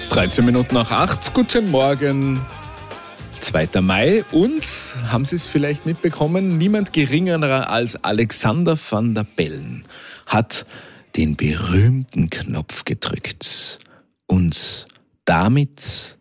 13 Minuten nach 8. Guten Morgen, 2. Mai. Und, haben Sie es vielleicht mitbekommen, niemand geringerer als Alexander Van der Bellen hat den berühmten Knopf gedrückt. Und damit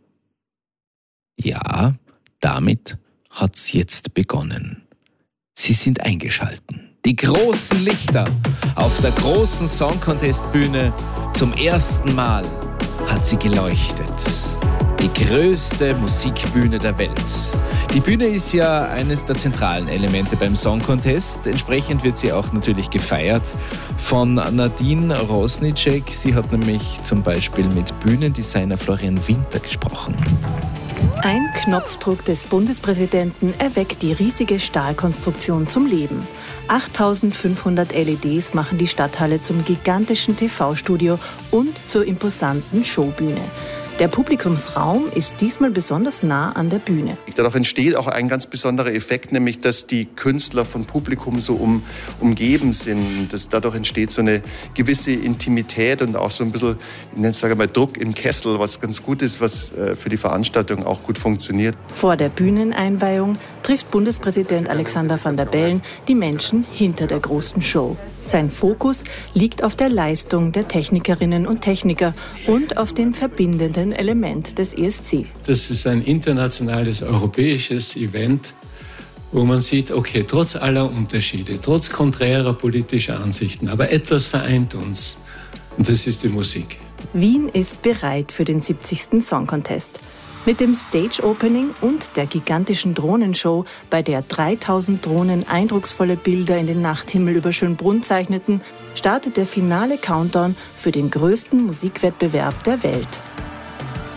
hat es jetzt begonnen. Sie sind eingeschalten. Die großen Lichter auf der großen Song Contest Bühne. Zum ersten Mal hat sie geleuchtet. Die größte Musikbühne der Welt. Die Bühne ist ja eines der zentralen Elemente beim Song Contest. Entsprechend wird sie auch natürlich gefeiert von Nadine Rosnicek. Sie hat nämlich zum Beispiel mit Bühnendesigner Florian Winter gesprochen. Ein Knopfdruck des Bundespräsidenten erweckt die riesige Stahlkonstruktion zum Leben. 8500 LEDs machen die Stadthalle zum gigantischen TV-Studio und zur imposanten Showbühne. Der Publikumsraum ist diesmal besonders nah an der Bühne. Dadurch entsteht auch ein ganz besonderer Effekt, nämlich dass die Künstler von Publikum so umgeben sind. Dadurch entsteht so eine gewisse Intimität und auch so ein bisschen, ich sage mal, Druck im Kessel, was ganz gut ist, was für die Veranstaltung auch gut funktioniert. Vor der Bühneneinweihung trifft Bundespräsident Alexander Van der Bellen die Menschen hinter der großen Show. Sein Fokus liegt auf der Leistung der Technikerinnen und Techniker und auf dem verbindenden Element des ESC. Das ist ein internationales, europäisches Event, wo man sieht, okay, trotz aller Unterschiede, trotz konträrer politischer Ansichten, aber etwas vereint uns. Und das ist die Musik. Wien ist bereit für den 70. Song Contest. Mit dem Stage-Opening und der gigantischen Drohnenshow, bei der 3000 Drohnen eindrucksvolle Bilder in den Nachthimmel über Schönbrunn zeichneten, startet der finale Countdown für den größten Musikwettbewerb der Welt.